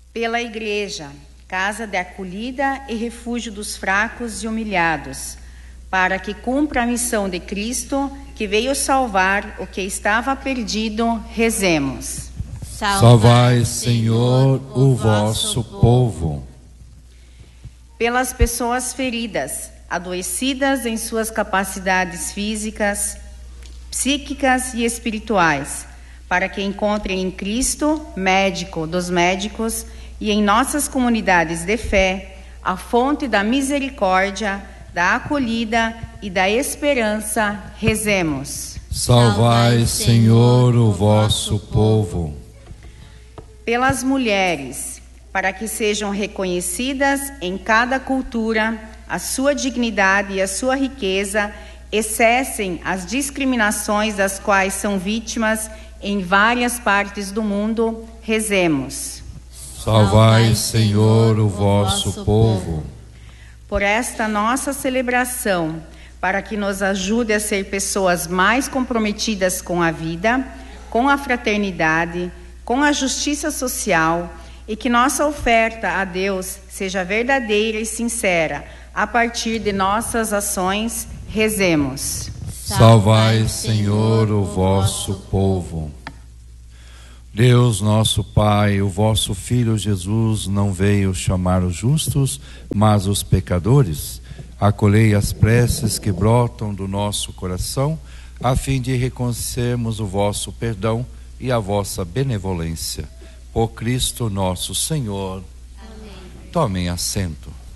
Pela Igreja, casa de acolhida e refúgio dos fracos e humilhados, para que cumpra a missão de Cristo, que veio salvar o que estava perdido, rezemos. Salvai, Senhor, o vosso povo. Pelas pessoas feridas, adoecidas em suas capacidades físicas, psíquicas e espirituais, para que encontrem em Cristo, médico dos médicos, e em nossas comunidades de fé, a fonte da misericórdia, da acolhida e da esperança, rezemos. Salvai, Senhor, o vosso povo. Pelas mulheres, para que sejam reconhecidas em cada cultura a sua dignidade e a sua riqueza, e cessem as discriminações das quais são vítimas em várias partes do mundo, rezemos. Salvai, Senhor, o vosso povo. Por esta nossa celebração, para que nos ajude a ser pessoas mais comprometidas com a vida, com a fraternidade, com a justiça social, e que nossa oferta a Deus seja verdadeira e sincera, a partir de nossas ações, rezemos. Salvai, Senhor, o vosso povo. Deus nosso Pai, o vosso Filho Jesus não veio chamar os justos, mas os pecadores. Acolhei as preces que brotam do nosso coração, a fim de reconhecermos o vosso perdão e a vossa benevolência. Por Cristo nosso Senhor. Amém. Tomem assento.